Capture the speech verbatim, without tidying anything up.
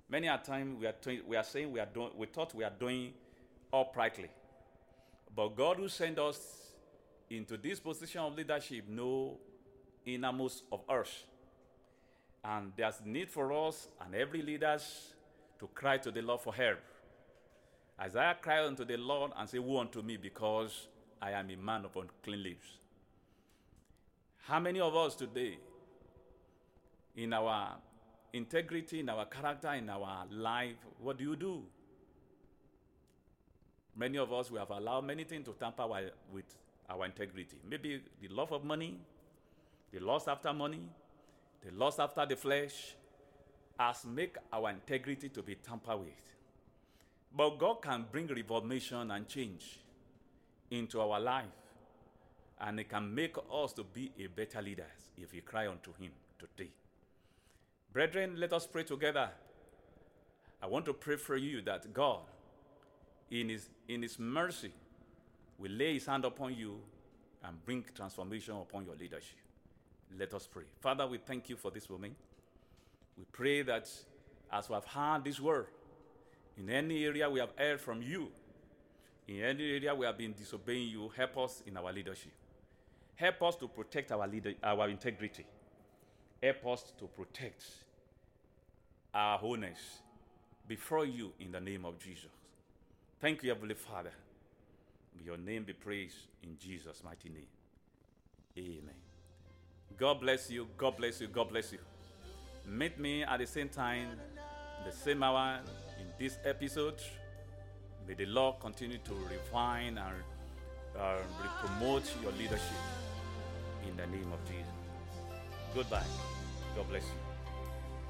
Many a time we are, t- we are saying we are doing, we thought we are doing uprightly. But God who sent us into this position of leadership know innermost of us. And there's need for us and every leaders to cry to the Lord for help. Isaiah cried unto the Lord and said, woe unto me, because I am a man of unclean lips. How many of us today, in our integrity, in our character, in our life, what do you do? Many of us, we have allowed many things to tamper with our integrity. Maybe the love of money, the lust after money, the lust after the flesh, has made our integrity to be tampered with. But God can bring reformation and change into our life, and it can make us to be a better leaders if we cry unto him today. Brethren, let us pray together. I want to pray for you that God, in his, in his mercy, will lay his hand upon you and bring transformation upon your leadership. Let us pray. Father, we thank you for this moment. We pray that as we have heard this word, in any area we have heard from you, in any area we have been disobeying you, help us in our leadership. Help us to protect our, leader, our integrity. Help us to protect our wholeness before you in the name of Jesus. Thank you, Heavenly Father. May your name be praised in Jesus' mighty name. Amen. God bless you. God bless you. God bless you. Meet me at the same time, the same hour in this episode. May the Lord continue to refine and uh, promote your leadership in the name of Jesus. Goodbye. God bless you.